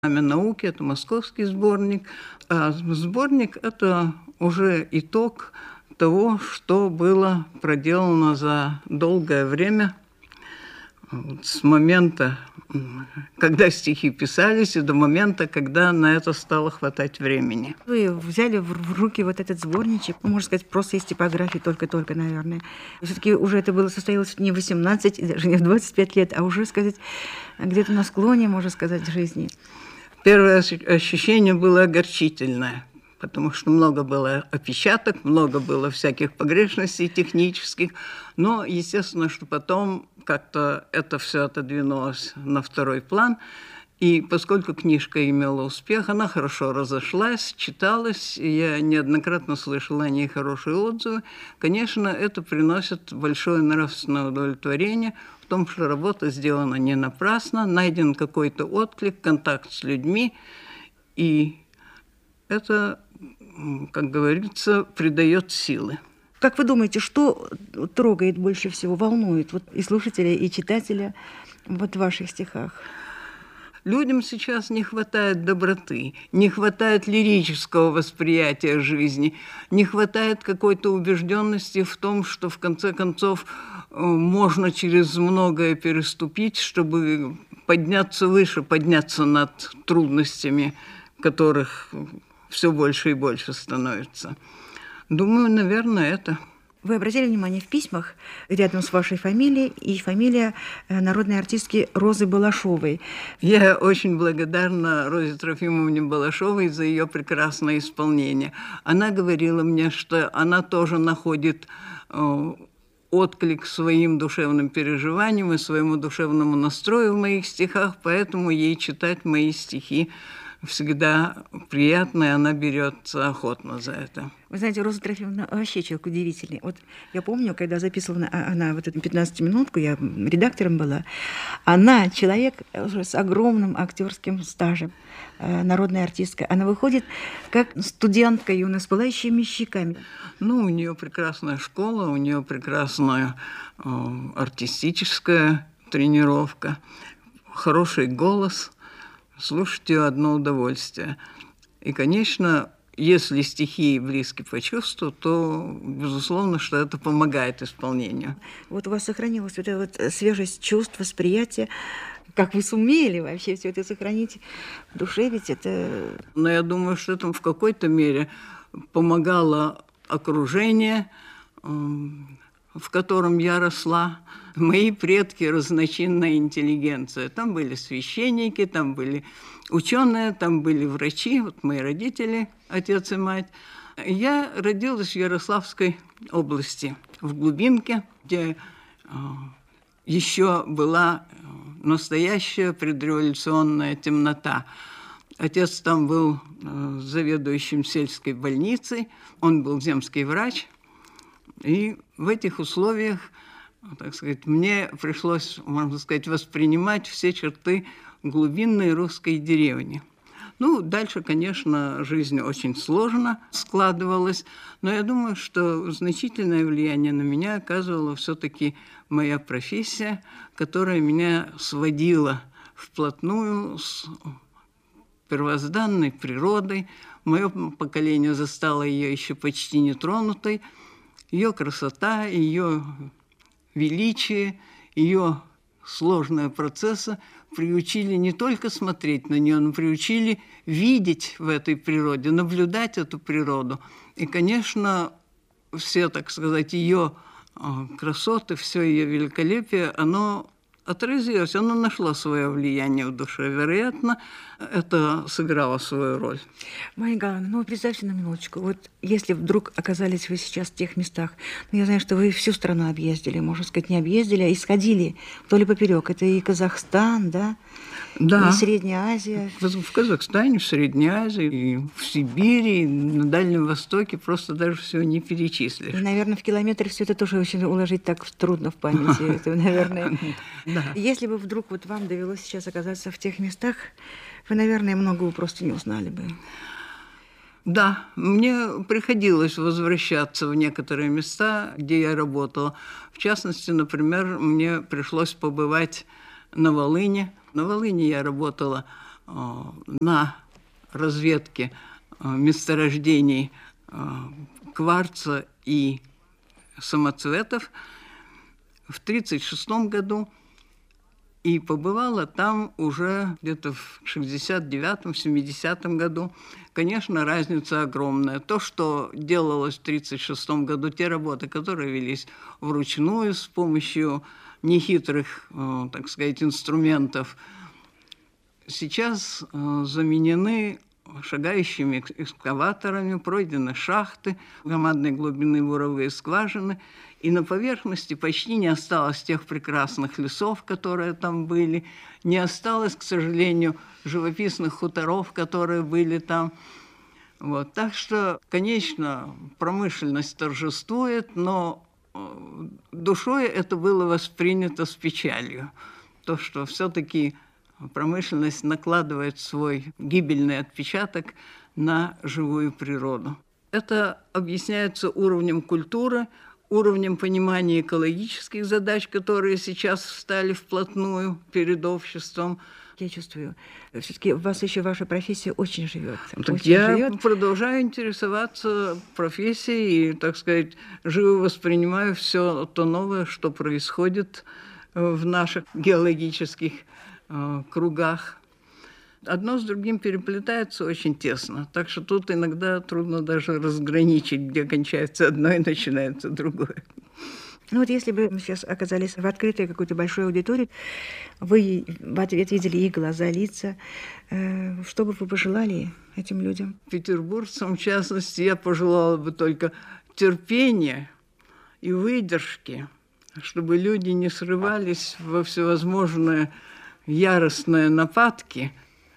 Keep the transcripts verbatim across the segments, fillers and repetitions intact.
«Знамя науки», это московский сборник, а сборник – это уже итог того, что было проделано за долгое время, с момента, когда стихи писались, и до момента, когда на это стало хватать времени. Вы взяли в руки вот этот сборничек, ну, можно сказать, просто из типографии только-только, наверное. Все-таки уже это было состоялось не в восемнадцать, даже не в двадцать пять лет, а уже, сказать, где-то на склоне, можно сказать, жизни. Первое ощущение было огорчительное, потому что много было опечаток, много было всяких погрешностей технических, но, естественно, что потом как-то это все отодвинулось на второй план, и поскольку книжка имела успех, она хорошо разошлась, читалась, и я неоднократно слышала о ней хорошие отзывы, конечно, это приносит большое нравственное удовлетворение в том, что работа сделана не напрасно, найден какой-то отклик, контакт с людьми, и это, как говорится, придает силы. Как вы думаете, что трогает больше всего, волнует вот и слушателя, и читателя вот в ваших стихах? Людям сейчас не хватает доброты, не хватает лирического восприятия жизни, не хватает какой-то убежденности в том, что в конце концов можно через многое переступить, чтобы подняться выше, подняться над трудностями, которых все больше и больше становится. Думаю, наверное, это. Вы обратили внимание, в письмах рядом с вашей фамилией и фамилия народной артистки Розы Балашовой. Я очень благодарна Розе Трофимовне Балашовой за ее прекрасное исполнение. Она говорила мне, что она тоже находит э, отклик своим душевным переживаниям и своему душевному настрою в моих стихах, поэтому ей читать мои стихи всегда приятно, и она берется охотно за это. Вы знаете, Роза Трофимовна вообще человек удивительный. Вот я помню, когда записывала она вот эту пятнадцатиминутку, я редактором была, она человек уже с огромным актерским стажем, народная артистка. Она выходит как студентка юная, с пылающими щеками. Ну, у нее прекрасная школа, у нее прекрасная э, артистическая тренировка, хороший голос. Слушать ее одно удовольствие. И, конечно, если стихи близки по чувству, то, безусловно, что это помогает исполнению. Вот у вас сохранилась вот эта вот свежесть чувств, восприятия. Как вы сумели вообще все это сохранить в душе, ведь это... Но я думаю, что это в какой-то мере помогало окружение, в котором я росла. Мои предки – разночинная интеллигенция. Там были священники, там были ученые, там были врачи, вот мои родители, отец и мать. Я родилась в Ярославской области, в глубинке, где э, еще была настоящая предреволюционная темнота. Отец там был э, заведующим сельской больницей, он был земский врач, и в этих условиях, так сказать, мне пришлось, можно сказать, воспринимать все черты глубинной русской деревни. Ну, дальше, конечно, жизнь очень сложно складывалась, но я думаю, что значительное влияние на меня оказывала все-таки моя профессия, которая меня сводила вплотную с первозданной природой. Мое поколение застало ее еще почти нетронутой. Ее красота, ее величие, ее сложные процессы приучили не только смотреть на нее, но приучили видеть в этой природе, наблюдать эту природу. И, конечно, все, так сказать, ее красоты, все ее великолепие, оно отразилось, оно нашло свое влияние в душе. Вероятно, это сыграло свою роль. Майя Галановна, ну представьте на минуточку, вот если вдруг оказались вы сейчас в тех местах, ну я знаю, что вы всю страну объездили, можно сказать, не объездили, а исходили вдоль и поперек. Это и Казахстан, да? Да. И Средняя Азия. В Казахстане, в Средней Азии, и в Сибири, и на Дальнем Востоке просто даже все не перечислишь. И, наверное, в километр все это тоже очень уложить так трудно в памяти. Это, наверное. Да. Если бы вдруг вот вам довелось сейчас оказаться в тех местах, вы, наверное, многого просто не узнали бы. Да, мне приходилось возвращаться в некоторые места, где я работала. В частности, например, мне пришлось побывать на Волыни. На Волыни я работала на разведке месторождений кварца и самоцветов в тридцать шестом году и побывала там уже где-то в шестьдесят девятом — семидесятом году. Конечно, разница огромная. То, что делалось в тридцать шестом году, те работы, которые велись вручную с помощью нехитрых, так сказать, инструментов, сейчас заменены шагающими экскаваторами, пройдены шахты, громадной глубины буровые скважины, и на поверхности почти не осталось тех прекрасных лесов, которые там были, не осталось, к сожалению, живописных хуторов, которые были там. Вот. Так что, конечно, промышленность торжествует, но душой это было воспринято с печалью. То, что все-таки промышленность накладывает свой гибельный отпечаток на живую природу. Это объясняется уровнем культуры, уровнем понимания экологических задач, которые сейчас встали вплотную перед обществом. Я чувствую, все-таки у вас еще ваша профессия очень живет. Так очень я живет. продолжаю интересоваться профессией и, так сказать, живо воспринимаю все то новое, что происходит в наших геологических э, кругах. Одно с другим переплетается очень тесно, так что тут иногда трудно даже разграничить, где кончается одно и начинается другое. Ну вот если бы мы сейчас оказались в открытой какой-то большой аудитории, вы в ответ видели их глаза, лица, э, что бы вы пожелали этим людям? Петербуржцам, в частности, я пожелала бы только терпения и выдержки, чтобы люди не срывались во всевозможные яростные нападки,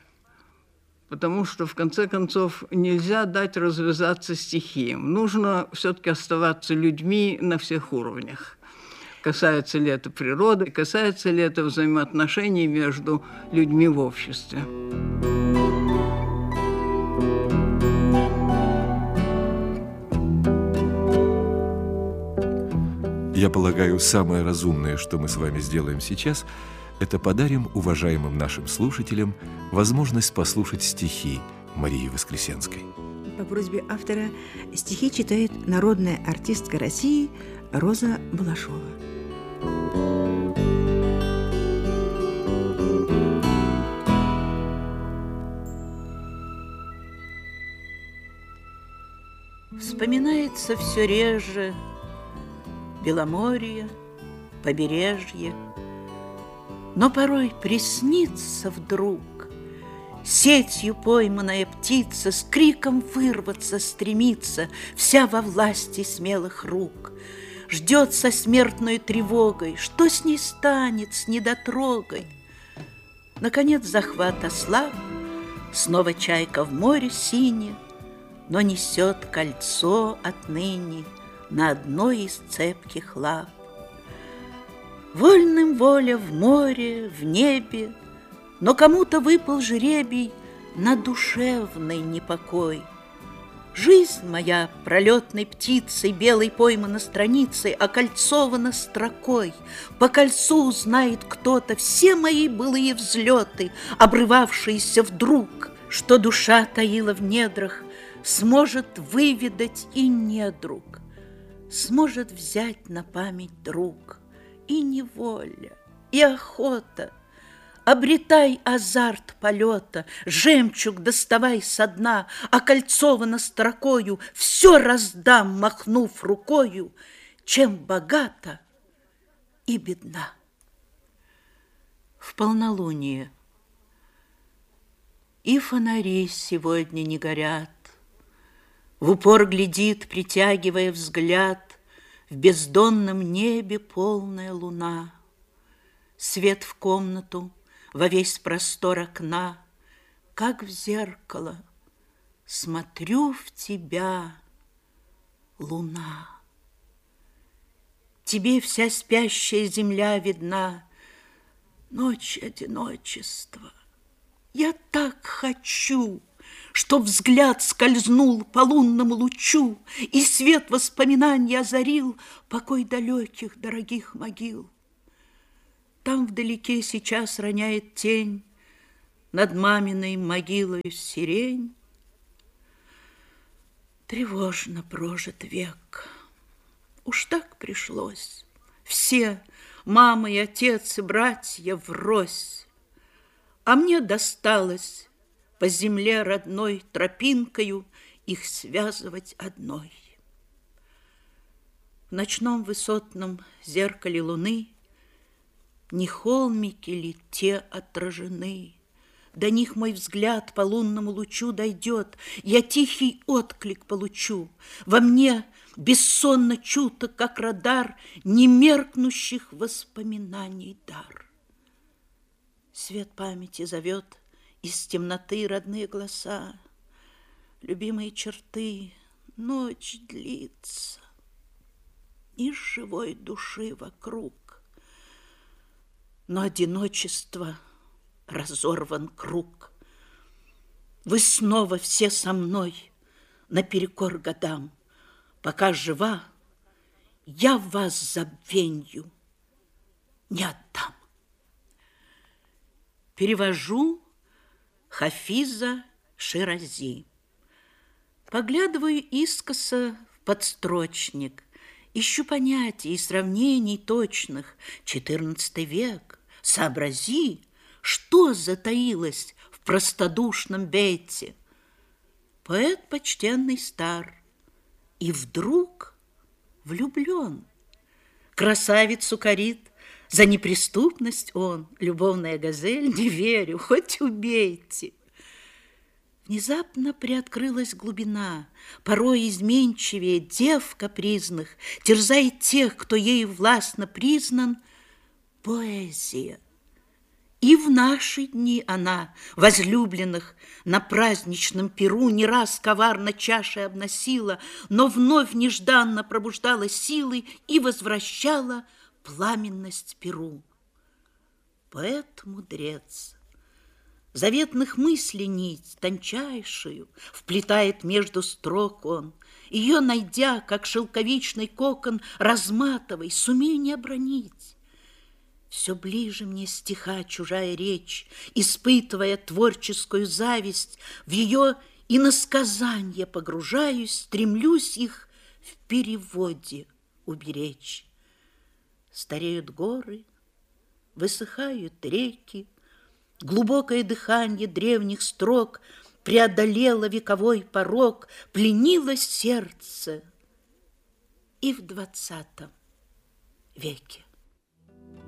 потому что, в конце концов, нельзя дать развязаться стихиям. Нужно все-таки оставаться людьми на всех уровнях. Касается ли это природы, касается ли это взаимоотношений между людьми в обществе. Я полагаю, самое разумное, что мы с вами сделаем сейчас, это подарим уважаемым нашим слушателям возможность послушать стихи Марии Воскресенской. По просьбе автора стихи читает народная артистка России Роза Балашова. Вспоминается все реже Беломорье, побережье, но порой приснится вдруг сетью пойманная птица, с криком вырваться стремится, вся во власти смелых рук. Ждет со смертной тревогой, что с ней станет, с недотрогой. Наконец захват ослаб, снова чайка в море сине, но несет кольцо отныне на одной из цепких лап. Вольным воля в море, в небе, но кому-то выпал жребий на душевный непокой. Жизнь моя пролетной птицей, белой поймана страницей, окольцована строкой. По кольцу узнает кто-то все мои былые взлеты, обрывавшиеся вдруг, что душа таила в недрах, сможет выведать и недруг, сможет взять на память друг. И неволя, и охота. Обретай азарт полета, жемчуг доставай со дна, окольцовано строкою, все раздам, махнув рукою, чем богата и бедна. В полнолуние и фонари сегодня не горят, в упор глядит, притягивая взгляд, в бездонном небе полная луна. Свет в комнату, во весь простор окна, как в зеркало, смотрю в тебя, луна. Тебе вся спящая земля видна, ночь одиночества. Я так хочу, чтоб взгляд скользнул по лунному лучу, и свет воспоминаний озарил покой далеких, дорогих могил. Там вдалеке сейчас роняет тень над маминой могилою сирень. Тревожно прожит век. Уж так пришлось. Все, мама и отец, и братья врозь. А мне досталось по земле родной тропинкою их связывать одной. В ночном высотном зеркале луны не холмики ли те отражены? До них мой взгляд по лунному лучу дойдет, я тихий отклик получу. Во мне бессонно чуток, как радар, немеркнущих воспоминаний дар. Свет памяти зовет из темноты родные голоса, любимые черты, ночь длится, из живой души вокруг. Но одиночество разорван круг. Вы снова все со мной наперекор годам. Пока жива, я вас забвенью не отдам. Перевожу Хафиза Ширази. Поглядываю искоса в подстрочник, ищу понятий и сравнений точных. Четырнадцатый век, сообрази, что затаилось в простодушном бейте. Поэт почтенный стар, и вдруг влюблен. Красавицу корит, за неприступность он, любовная газель, не верю, хоть убейте. Внезапно приоткрылась глубина, порой изменчивее дев капризных, терзает тех, кто ею властно признан, поэзия. И в наши дни она, возлюбленных, на праздничном пиру не раз коварно чашей обносила, но вновь нежданно пробуждала силы и возвращала пламенность перу. Поэт-мудрец, заветных мыслей нить тончайшую вплетает между строк он, ее найдя, как шелковичный кокон, разматывай, сумей не обронить. Все ближе мне стиха чужая речь, испытывая творческую зависть, в ее иносказанье погружаюсь, стремлюсь их в переводе уберечь. Стареют горы, высыхают реки, глубокое дыхание древних строк преодолело вековой порог, пленило сердце и в двадцатом веке.